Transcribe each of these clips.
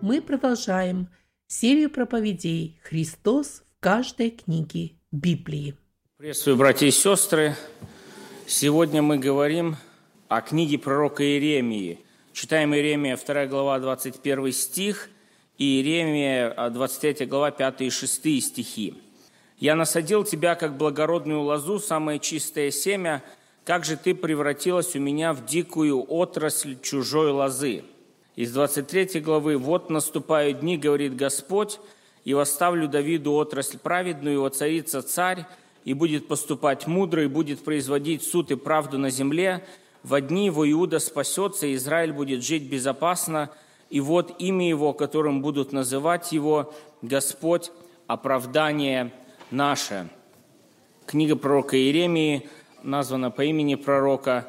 Мы продолжаем серию проповедей «Христос в каждой книге Библии». Приветствую, братья и сестры. Сегодня мы говорим о книге пророка Иеремии. Читаем Иеремия 2 глава, 21 стих, и Иеремия 23 глава, 5 и 6 стихи. «Я насадил тебя, как благородную лозу, самое чистое семя, как же ты превратилась у меня в дикую отрасль чужой лозы». Из 23 главы: «Вот наступают дни, говорит Господь, и восставлю Давиду отрасль праведную, и воцарится царь, и будет поступать мудро, и будет производить суд и правду на земле. Во дни его Иуда спасется, и Израиль будет жить безопасно, и вот имя его, которым будут называть его, Господь, оправдание наше». Книга пророка Иеремии названа по имени пророка,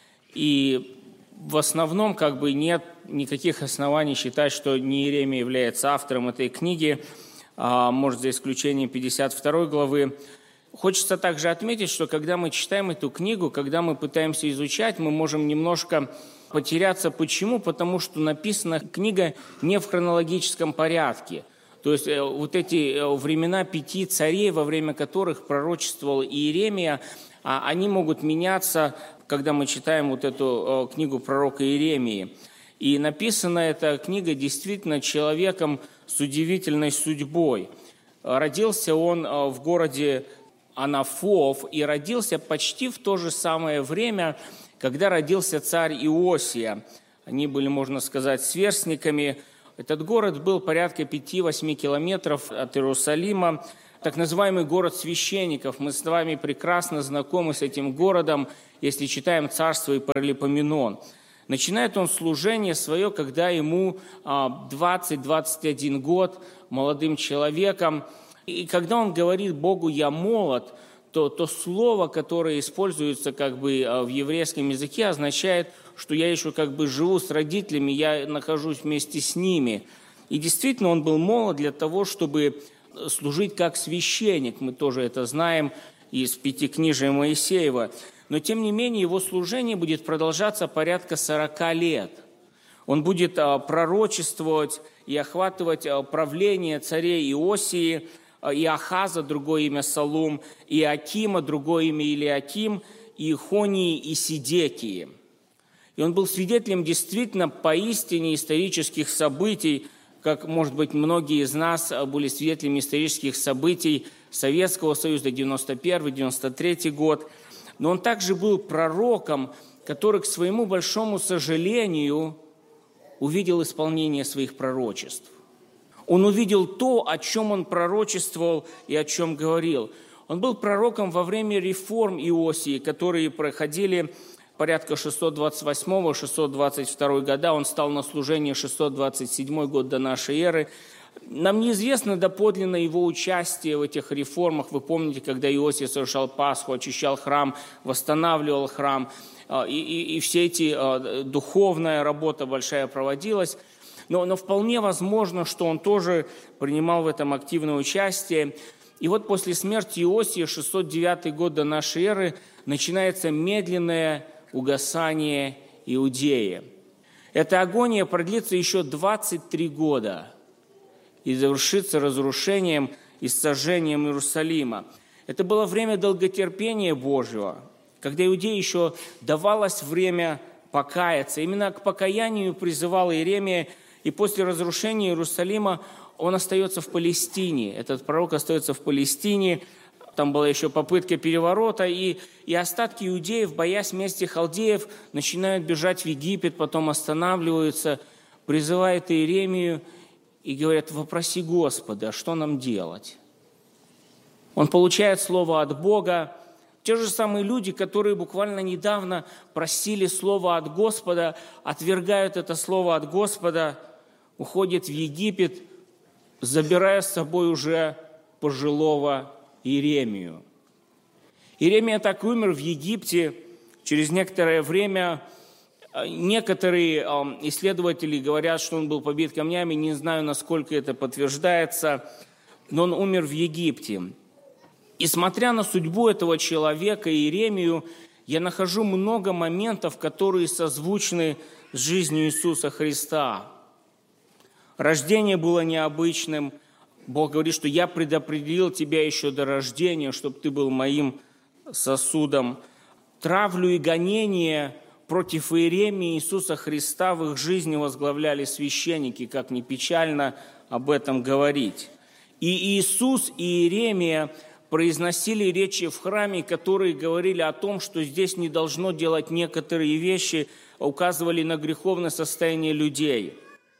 и в основном нет никаких оснований считать, что не Иеремия является автором этой книги, может, за исключением 52 главы. Хочется также отметить, что когда мы читаем эту книгу, когда мы пытаемся изучать, мы можем немножко потеряться. Почему? Потому что написана книга не в хронологическом порядке. То есть вот эти времена 5 царей, во время которых пророчествовал Иеремия, они могут меняться, когда мы читаем вот эту книгу пророка Иеремии. И написана эта книга действительно человеком с удивительной судьбой. Родился он в городе Анафов, и родился почти в то же самое время, когда родился царь Иосия. Они были, можно сказать, сверстниками. Этот город был порядка 5-8 километров от Иерусалима, так называемый город священников. Мы с вами прекрасно знакомы с этим городом, если читаем «Царство» и «Паралипоменон». Начинает он служение свое, когда ему 20-21 год, молодым человеком. И когда он говорит Богу «я молод», то слово, которое используется в еврейском языке, означает, что я еще живу с родителями, я нахожусь вместе с ними. И действительно, он был молод для того, чтобы служить как священник. Мы тоже это знаем из Пятикнижия Моисеева. Но, тем не менее, его служение будет продолжаться порядка 40 лет. Он будет пророчествовать и охватывать правление царей Иосии, и Ахаза, другое имя Салум, и Акима, другое имя Илиаким, и Ихонии, и Сидекии. И он был свидетелем действительно поистине исторических событий, как, может быть, многие из нас были свидетелями исторических событий Советского Союза, 91-93 год. Но он также был пророком, который, к своему большому сожалению, увидел исполнение своих пророчеств. Он увидел то, о чем он пророчествовал и о чем говорил. Он был пророком во время реформ Иосии, которые проходили порядка 628-622 года. Он стал на служение 627 год до нашей эры. Нам неизвестно доподлинно его участие в этих реформах. Вы помните, когда Иосия совершал Пасху, очищал храм, восстанавливал храм, и все эти духовная работа большая проводилась. Но вполне возможно, что он тоже принимал в этом активное участие. И вот после смерти Иосии, 609 год до нашей эры, начинается медленное угасание Иудеи. Эта агония продлится еще 23 года и завершится разрушением и сожжением Иерусалима. Это было время долготерпения Божьего, когда Иудее еще давалось время покаяться. Именно к покаянию призывал Иеремия, и после разрушения Иерусалима он остается в Палестине. Этот пророк остается в Палестине. Там была еще попытка переворота, и остатки иудеев, боясь мести халдеев, начинают бежать в Египет, потом останавливаются, призывают Иеремию и говорят: «Вопроси Господа, что нам делать?» Он получает слово от Бога. Те же самые люди, которые буквально недавно просили слово от Господа, отвергают это слово от Господа, уходят в Египет, забирая с собой уже пожилого Иеремию. Иеремия так умер в Египте. Через некоторое время некоторые исследователи говорят, что он был побит камнями. Не знаю, насколько это подтверждается, но он умер в Египте. И смотря на судьбу этого человека, Иеремию, я нахожу много моментов, которые созвучны с жизнью Иисуса Христа. Рождение было необычным. Бог говорит, что я предопределил тебя еще до рождения, чтобы ты был моим сосудом. Травлю и гонение против Иеремии Иисуса Христа в их жизни возглавляли священники, как ни печально об этом говорить. И Иисус и Иеремия произносили речи в храме, которые говорили о том, что здесь не должно делать некоторые вещи, указывали на греховное состояние людей.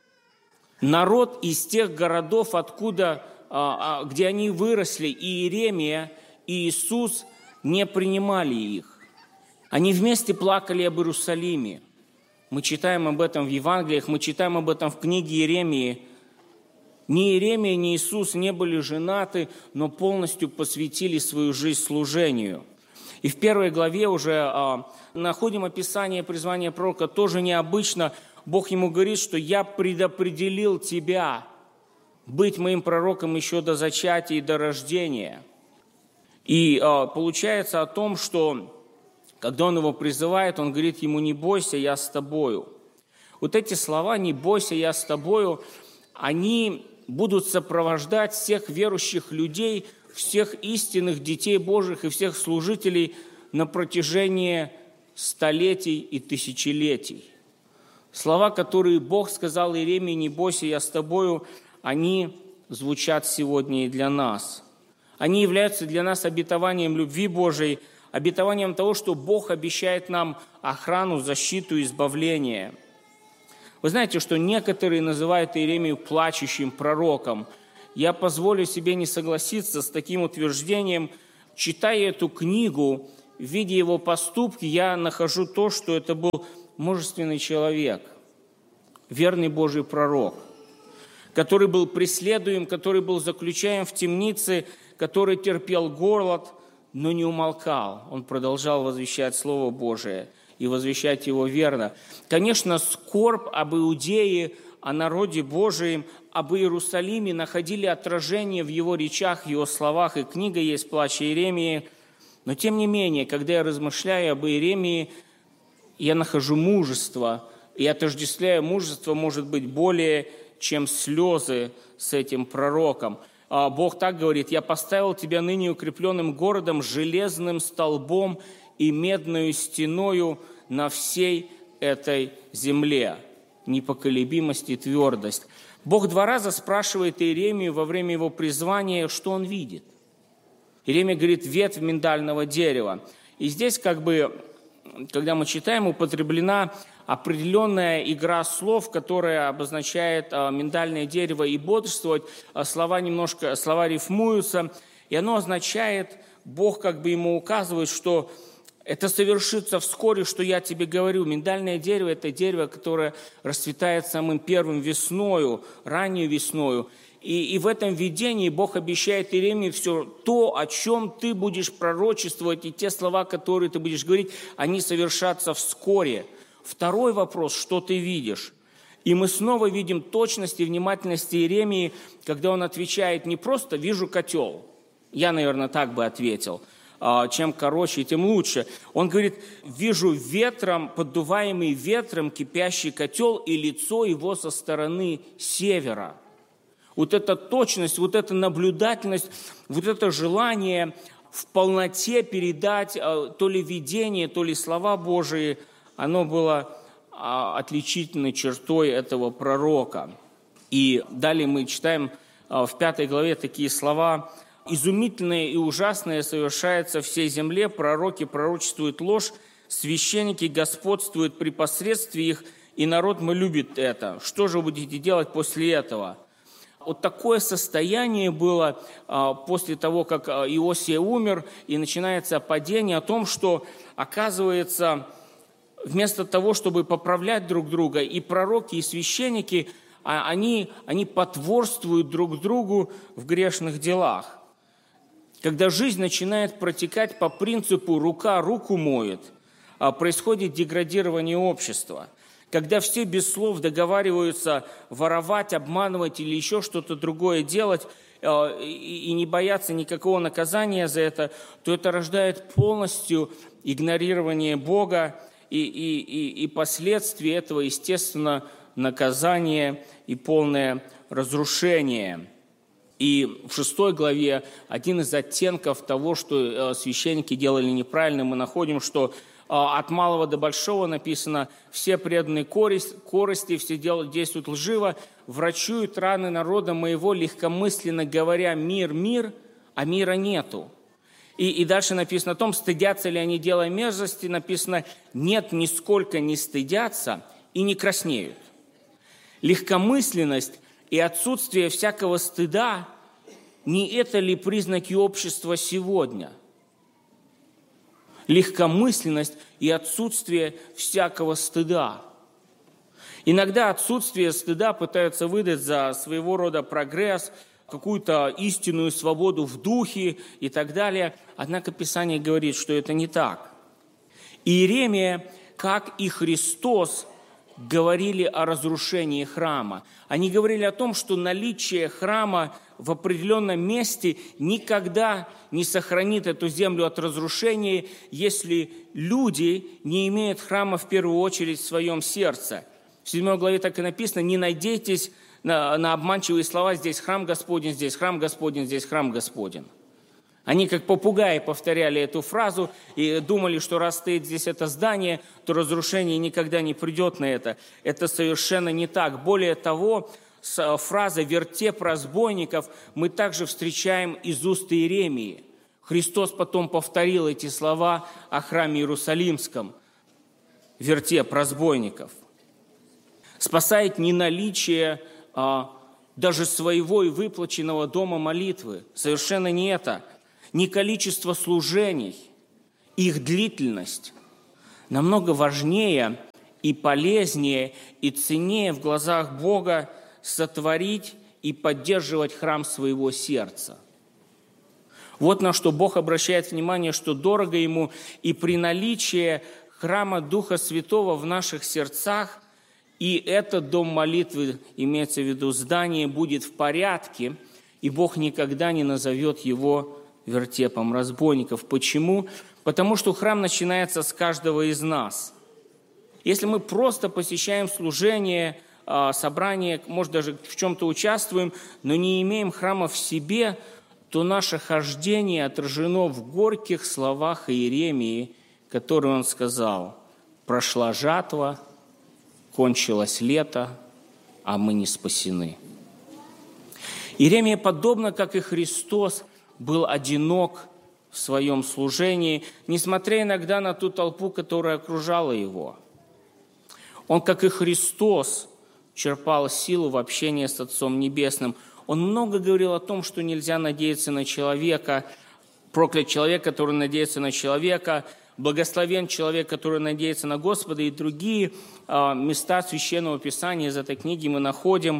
Народ из тех городов, откуда, где они выросли, и Иеремия, и Иисус не принимали их. Они вместе плакали об Иерусалиме. Мы читаем об этом в Евангелиях, мы читаем об этом в книге Иеремии. Ни Иеремия, ни Иисус не были женаты, но полностью посвятили свою жизнь служению. И в 1 главе уже находим описание призвания пророка, тоже необычно. Бог ему говорит, что «я предопределил тебя быть моим пророком еще до зачатия и до рождения». И получается о том, что когда он его призывает, он говорит ему «не бойся, я с тобою». Вот эти слова «не бойся, я с тобою», они будут сопровождать всех верующих людей, всех истинных детей Божьих и всех служителей на протяжении столетий и тысячелетий. Слова, которые Бог сказал Иеремии «не бойся, я с тобою», они звучат сегодня и для нас. Они являются для нас обетованием любви Божией, обетованием того, что Бог обещает нам охрану, защиту, избавление. Вы знаете, что некоторые называют Иеремию плачущим пророком. Я позволю себе не согласиться с таким утверждением. Читая эту книгу, видя его поступки, я нахожу то, что это был мужественный человек, верный Божий пророк, который был преследуем, который был заключаем в темнице, который терпел голод, но не умолкал. Он продолжал возвещать Слово Божие и возвещать его верно. Конечно, скорбь об Иудее, о народе Божием, об Иерусалиме находили отражение в его речах, в его словах, и книга есть «Плач Иеремии». Но тем не менее, когда я размышляю об Иеремии, я нахожу мужество, и отождествляю мужество, может быть, более, чем слезы с этим пророком. Бог так говорит: «Я поставил тебя ныне укрепленным городом, железным столбом и медною стеною на всей этой земле». Непоколебимость и твердость. Бог 2 раза спрашивает Иеремию во время его призвания, что он видит. Иеремия говорит: «ветвь миндального дерева». И здесь, когда мы читаем, употреблена определенная игра слов, которая обозначает миндальное дерево и бодрствовать. Слова рифмуются, и оно означает, Бог ему указывает, что это совершится вскоре, что я тебе говорю. Миндальное дерево – это дерево, которое расцветает самым первым весною, раннюю весною. И в этом видении Бог обещает Иеремии все то, о чем ты будешь пророчествовать, и те слова, которые ты будешь говорить, они совершатся вскоре. Второй вопрос: что ты видишь? И мы снова видим точность и внимательность Иеремии, когда он отвечает не просто «вижу котел». Я, наверное, так бы ответил. Чем короче, тем лучше. Он говорит: «вижу ветром, поддуваемый ветром кипящий котел и лицо его со стороны севера». Вот эта точность, вот эта наблюдательность, вот это желание в полноте передать то ли видение, то ли слова Божии, оно было отличительной чертой этого пророка. И далее мы читаем в 5 главе такие слова: «Изумительное и ужасное совершается всей земле, пророки пророчествуют ложь, священники господствуют при посредстве их, и народ мой любит это. Что же вы будете делать после этого?» Вот такое состояние было после того, как Иосия умер, и начинается падение, о том, что, оказывается, вместо того, чтобы поправлять друг друга, и пророки, и священники, они потворствуют друг другу в грешных делах. Когда жизнь начинает протекать по принципу «рука руку моет», происходит деградирование общества. Когда все без слов договариваются воровать, обманывать или еще что-то другое делать, и не боятся никакого наказания за это, то это рождает полностью игнорирование Бога, и последствия этого, естественно, наказание и полное разрушение. И в 6 главе один из оттенков того, что священники делали неправильно, мы находим, что от малого до большого написано: «Все преданные корысти, все действуют лживо, врачуют раны народа моего, легкомысленно говоря: мир, мир, а мира нету». И дальше написано о том, стыдятся ли они дела мерзости, написано: «Нет, нисколько не стыдятся и не краснеют». Легкомысленность и отсутствие всякого стыда – не это ли признаки общества сегодня? Легкомысленность и отсутствие всякого стыда. Иногда отсутствие стыда пытаются выдать за своего рода прогресс, какую-то истинную свободу в духе и так далее. Однако Писание говорит, что это не так. Иеремия, как и Христос, говорили о разрушении храма. Они говорили о том, что наличие храма в определенном месте никогда не сохранит эту землю от разрушения, если люди не имеют храма в первую очередь в своем сердце. В 7 главе так и написано: «Не надейтесь на обманчивые слова: здесь храм Господень, здесь храм Господень, здесь храм Господень». Они как попугаи повторяли эту фразу и думали, что раз стоит здесь это здание, то разрушение никогда не придет на это. Это совершенно не так. Более того, фраза «вертеп разбойников» мы также встречаем из уст Иеремии. Христос потом повторил эти слова о храме Иерусалимском. Вертеп разбойников. Спасает не наличие даже своего и выплаченного дома молитвы. Совершенно не это. Не количество служений, их длительность. Намного важнее и полезнее и ценнее в глазах Бога сотворить и поддерживать храм своего сердца. Вот на что Бог обращает внимание, что дорого Ему, и при наличии храма Духа Святого в наших сердцах, и этот дом молитвы, имеется в виду здание, будет в порядке, и Бог никогда не назовет его вертепом разбойников. Почему? Потому что храм начинается с каждого из нас. Если мы просто посещаем служение, собрание, может, даже в чем-то участвуем, но не имеем храма в себе, то наше хождение отражено в горьких словах Иеремии, которые он сказал: «Прошла жатва, кончилось лето, а мы не спасены». Иеремия, подобно как и Христос, был одинок в своем служении, несмотря иногда на ту толпу, которая окружала его. Он, как и Христос, черпал силу в общении с Отцом Небесным. Он много говорил о том, что нельзя надеяться на человека, проклят человек, который надеется на человека, благословен человек, который надеется на Господа, и другие места Священного Писания из этой книги мы находим.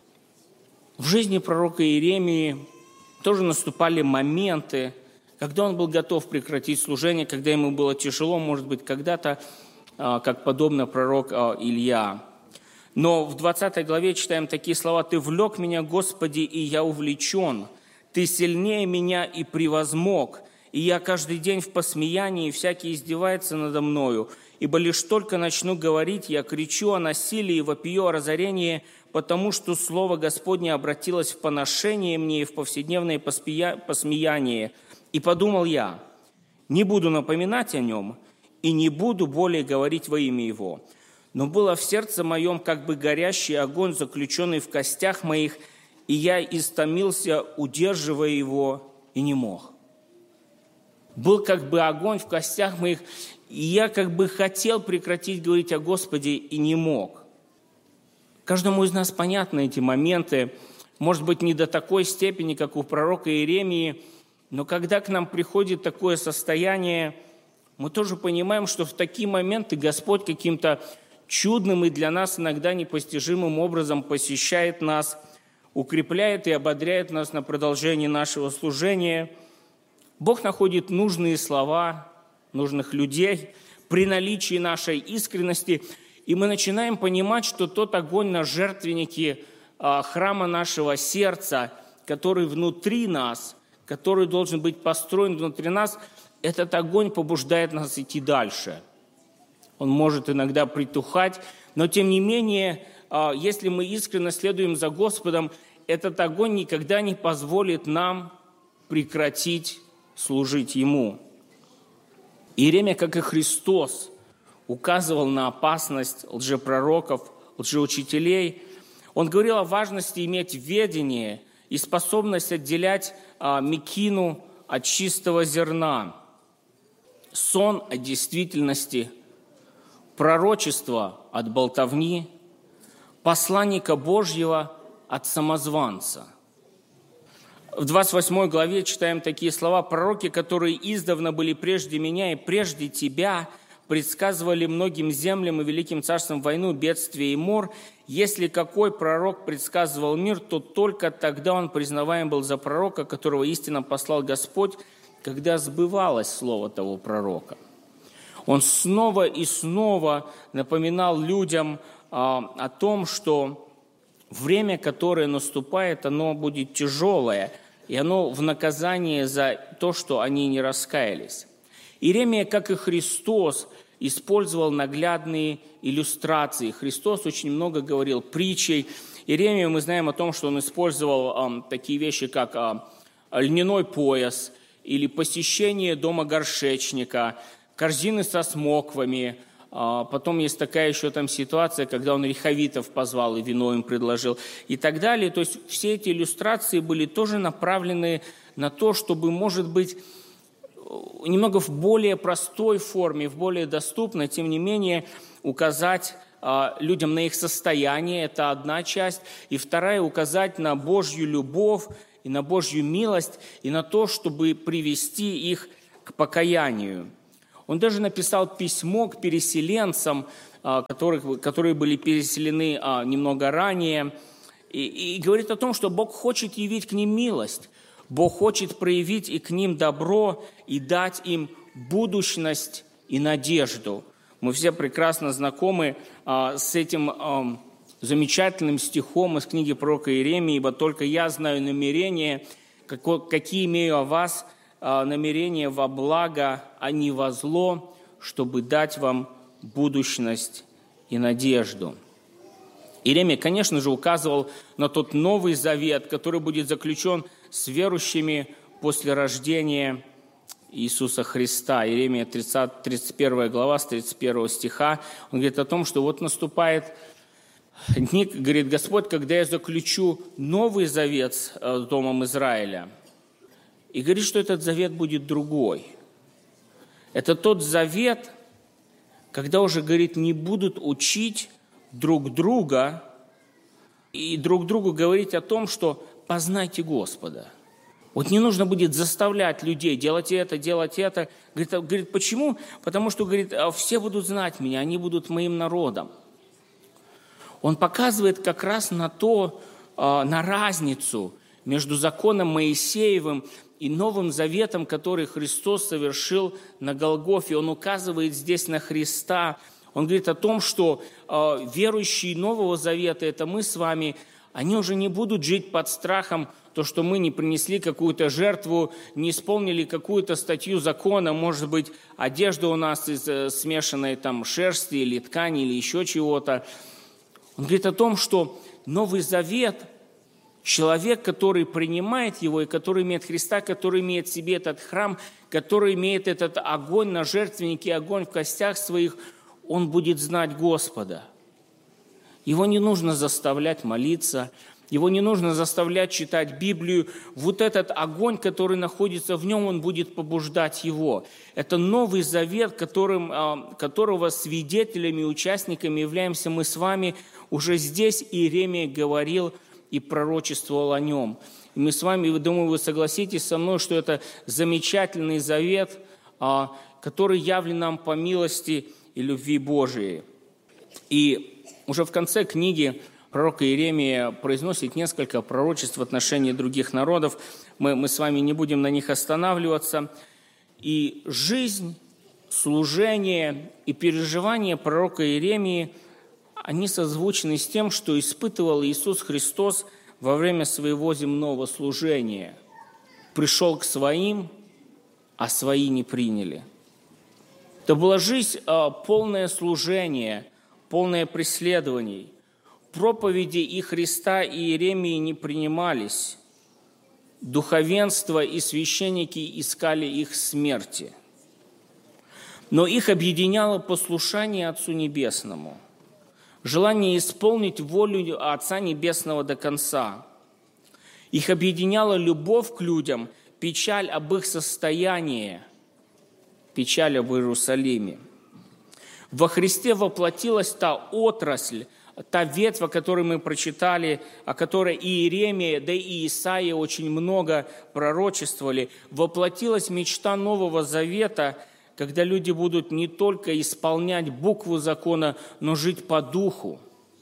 В жизни пророка Иеремии тоже наступали моменты, когда он был готов прекратить служение, когда ему было тяжело, может быть, когда-то, как подобно пророк Илья. Но в 20 главе читаем такие слова: «Ты влек меня, Господи, и я увлечен. Ты сильнее меня и превозмог. И я каждый день в посмеянии, и всякий издевается надо мною. Ибо лишь только начну говорить, я кричу о насилии и вопию о разорении, потому что слово Господне обратилось в поношение мне и в повседневное посмеяние. И подумал я: не буду напоминать о нем, и не буду более говорить во имя его. Но было в сердце моем как бы горящий огонь, заключенный в костях моих, и я истомился, удерживая его, и не мог». Был как бы огонь в костях моих, и я как бы хотел прекратить говорить о Господе, и не мог. Каждому из нас понятны эти моменты, может быть, не до такой степени, как у пророка Иеремии, но когда к нам приходит такое состояние, мы тоже понимаем, что в такие моменты Господь каким-то чудным и для нас иногда непостижимым образом посещает нас, укрепляет и ободряет нас на продолжение нашего служения. Бог находит нужные слова, нужных людей при наличии нашей искренности, и мы начинаем понимать, что тот огонь на жертвеннике храма нашего сердца, который внутри нас, который должен быть построен внутри нас, этот огонь побуждает нас идти дальше. Он может иногда притухать, но тем не менее если мы искренне следуем за Господом, этот огонь никогда не позволит нам прекратить служить Ему. Иеремия, как и Христос, указывал на опасность лжепророков, лжеучителей. Он говорил о важности иметь ведение и способность отделять мекину от чистого зерна, сон от действительности, пророчество от болтовни, посланника Божьего от самозванца. В 28 главе читаем такие слова: «Пророки, которые издавна были прежде меня и прежде тебя, предсказывали многим землям и великим царствам войну, бедствие и мор. Если какой пророк предсказывал мир, то только тогда он признаваем был за пророка, которого истинно послал Господь, когда сбывалось слово того пророка». Он снова и снова напоминал людям о том, что время, которое наступает, оно будет тяжелое, и оно в наказание за то, что они не раскаялись. Иеремия, как и Христос, использовал наглядные иллюстрации. Христос очень много говорил притчей. Иеремия, мы знаем о том, что он использовал такие вещи, как льняной пояс или посещение дома горшечника, корзины со смоквами. Потом есть такая еще там ситуация, когда он рехавитов позвал и вино им предложил и так далее. То есть все эти иллюстрации были тоже направлены на то, чтобы, может быть, немного в более простой форме, в более доступной, тем не менее, указать людям на их состояние, это одна часть, и вторая – указать на Божью любовь и на Божью милость, и на то, чтобы привести их к покаянию. Он даже написал письмо к переселенцам, которые были переселены немного ранее, и говорит о том, что Бог хочет явить к ним милость, Бог хочет проявить и к ним добро, и дать им будущность и надежду. Мы все прекрасно знакомы с этим замечательным стихом из книги пророка Иеремии: «Ибо только я знаю намерения, какие имею о вас, намерения во благо, а не во зло, чтобы дать вам будущность и надежду». Иеремия, конечно же, указывал на тот Новый Завет, который будет заключен с верующими после рождения Иисуса Христа. Иеремия 31 глава, с 31 стиха. Он говорит о том, что вот наступает дни, говорит Господь, когда я заключу Новый Завет с Домом Израиля. И говорит, что этот завет будет другой. Это тот завет, когда уже, говорит, не будут учить друг друга и друг другу говорить о том, что познайте Господа. Вот не нужно будет заставлять людей делать это, делать это. Говорит, почему? Потому что, говорит, все будут знать меня, они будут моим народом. Он показывает как раз на разницу между законом Моисеевым и Новым Заветом, который Христос совершил на Голгофе. Он указывает здесь на Христа. Он говорит о том, что верующие Нового Завета, это мы с вами, они уже не будут жить под страхом, то, что мы не принесли какую-то жертву, не исполнили какую-то статью закона, может быть, одежда у нас из смешанной там шерсти или ткани или еще чего-то. Он говорит о том, что Новый Завет, человек, который принимает его и который имеет Христа, который имеет в себе этот храм, который имеет этот огонь на жертвеннике, огонь в костях своих, он будет знать Господа. Его не нужно заставлять молиться, его не нужно заставлять читать Библию. Вот этот огонь, который находится в нем, он будет побуждать его. Это Новый Завет, которого свидетелями и участниками являемся мы с вами. Уже здесь Иеремия говорил и пророчествовал о нем. И мы с вами, думаю, вы согласитесь со мной, что это замечательный завет, который явлен нам по милости и любви Божией. И уже в конце книги пророк Иеремия произносит несколько пророчеств в отношении других народов. Мы с вами не будем на них останавливаться. И жизнь, служение и переживания пророка Иеремии, они созвучны с тем, что испытывал Иисус Христос во время своего земного служения. Пришел к своим, а свои не приняли. Это была жизнь полное служение, полное преследований, проповеди и Христа, и Иеремии не принимались. Духовенство и священники искали их смерти. Но их объединяло послушание Отцу Небесному, желание исполнить волю Отца Небесного до конца. Их объединяла любовь к людям, печаль об их состоянии, печаль об Иерусалиме. Во Христе воплотилась та отрасль, та ветвь, о которой мы прочитали, о которой и Иеремия, да и Исаия очень много пророчествовали. Воплотилась мечта Нового Завета, когда люди будут не только исполнять букву закона, но жить по духу.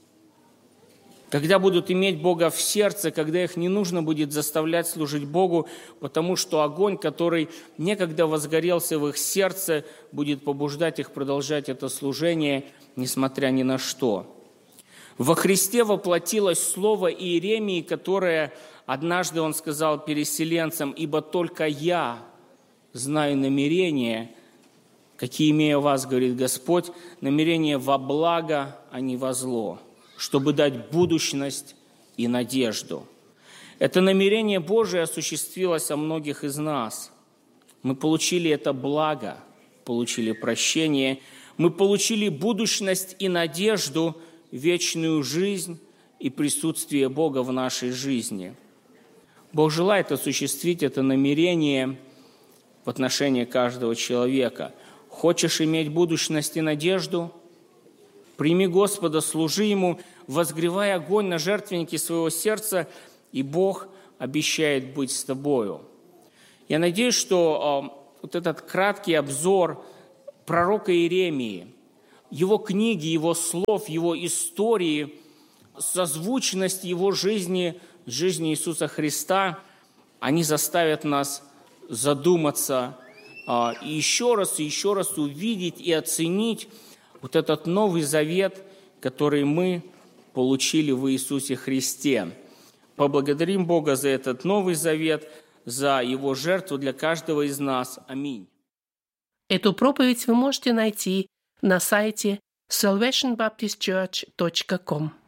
Когда будут иметь Бога в сердце, когда их не нужно будет заставлять служить Богу, потому что огонь, который некогда возгорелся в их сердце, будет побуждать их продолжать это служение, несмотря ни на что. Во Христе воплотилось слово Иеремии, которое однажды он сказал переселенцам: «Ибо только я знаю намерения, какие имею о вас, говорит Господь, намерения во благо, а не во зло, чтобы дать будущность и надежду». Это намерение Божие осуществилось о многих из нас. Мы получили это благо, получили прощение, мы получили будущность и надежду, вечную жизнь и присутствие Бога в нашей жизни. Бог желает осуществить это намерение в отношении каждого человека. Хочешь иметь будущность и надежду? Прими Господа, служи Ему, возгревай огонь на жертвеннике своего сердца, и Бог обещает быть с тобою. Я надеюсь, что вот этот краткий обзор пророка Иеремии, его книги, его слов, его истории, созвучность его жизни с жизнью Иисуса Христа, они заставят нас задуматься и еще раз увидеть и оценить вот этот Новый Завет, который мы получили в Иисусе Христе. Поблагодарим Бога за этот Новый Завет, за Его жертву для каждого из нас. Аминь. Эту проповедь вы можете найти на сайте salvationbaptistchurch.com.